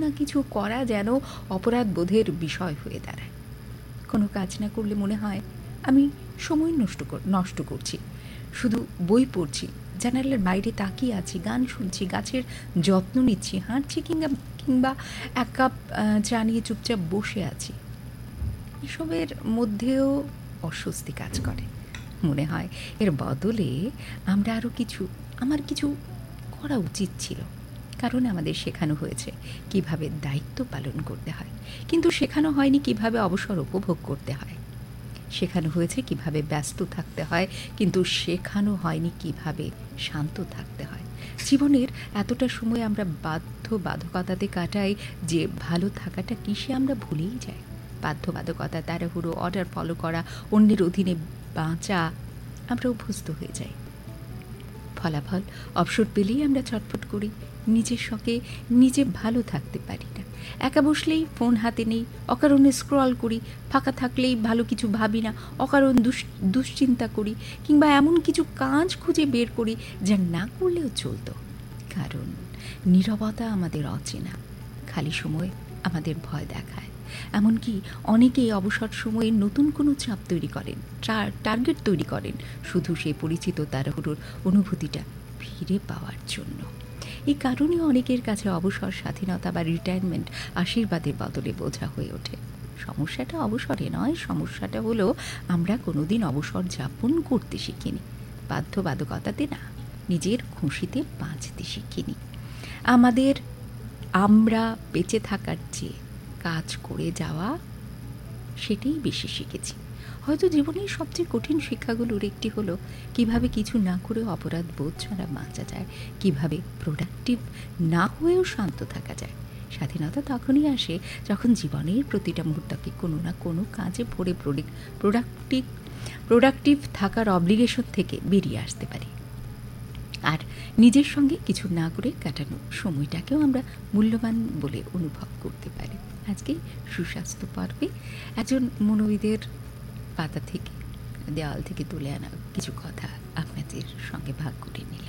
কিছু করা যেন অপরাধ বোধের বিষয় হয়ে দাঁড়ায়। কোনো কাজ না করলে মনে হয় আমি সময় নষ্ট করছি, শুধু বই পড়ছি, জানালার বাইরে তাকিয়ে আছি, গান শুনছি, গাছের যত্ন নিচ্ছি, হাঁটছি, কিংবা এক কাপ চা নিয়ে চুপচাপ বসে আছি। এসবের মধ্যেও অস্বস্তি কাজ করে। মনে হয় এর বদলে আমার কিছু করা উচিত ছিল। কারণ আমাদের শেখানো হয়েছে কিভাবে দায়িত্ব পালন করতে হয়, কিন্তু শেখানো হয়নি কিভাবে অবসর উপভোগ করতে হয়। শেখানো হয়েছে কিভাবে ব্যস্ত থাকতে হয়, কিন্তু শেখানো হয়নি কিভাবে শান্ত থাকতে হয়। জীবনের এতটা সময় আমরা বাধ্যবাধকতাতে কাটাই যে ভালো থাকাটা কিসে আমরা ভুলেই যাই। বাধ্যবাধকতা, তাড়াহুড়ো, অর্ডার ফলো করা, অন্যের অধীনে বাঁচা, আমরা অভ্যস্ত হয়ে যাই। ফলাফল, অবসর পেলেই আমরা ছটফট করি, নিজের শখে নিজে ভালো থাকতে পারি না। একা বসলেই ফোন হাতে নেই, অকারণে স্ক্রল করি, ফাঁকা থাকলেই ভালো কিছু ভাবি না, অকারণ দুশ্চিন্তা করি, কিংবা এমন কিছু কাজ খুঁজে বের করি যা না করলেও চলতো। কারণ নীরবতা আমাদের অচেনা, খালি সময় আমাদের ভয় দেখায়। এমনকি অনেকেই অবসর সময়ে নতুন কোনো চাপ তৈরি করেন, টার্গেট তৈরি করেন, শুধু সেই পরিচিত তাড়াহুড়োর অনুভূতিটা ফিরে পাওয়ার জন্য। এই কারণে অনেকের কাছে অবসর, স্বাধীনতা বা রিটায়ারমেন্ট আশীর্বাদের বদলে বোঝা হয়ে ওঠে। সমস্যাটা অবসরে নয়, সমস্যাটা হলো আমরা কোনোদিন অবসর যাপন করতে শিখিনি, বাধ্যবাধকতাতে না, নিজের খুশিতে বাঁচতে শিখিনি। আমরা বেঁচে থাকার চেয়ে কাজ করে যাওয়া, সেটাই বেশি শিখেছি। হয়তো জীবনের সবচেয়ে কঠিন শিক্ষাগুলোর একটি হলো কিভাবে কিছু না করে অপরাধ বোধ ছাড়া বাঁচা যায়, কিভাবে প্রোডাক্টিভ না হয়েও শান্ত থাকা যায়। স্বাধীনতা তখনই আসে যখন জীবনের প্রতিটা মুহূর্তকে কোনো না কোনো কাজে ভরে প্রোডাক্টিভ থাকার অব্লিগেশন থেকে বেরিয়ে আসতে পারি। আর নিজের সঙ্গে কিছু না করে কাটানো সময়টাকেও আমরা মূল্যবান বলে অনুভব করতে পারি। আজকে সুস্বাস্থ্য পর্বে একজন মনোবিদের পাতা থেকে, দেওয়াল থেকে তুলে আনা কিছু কথা আপনাদের সঙ্গে ভাগ করে নিলাম।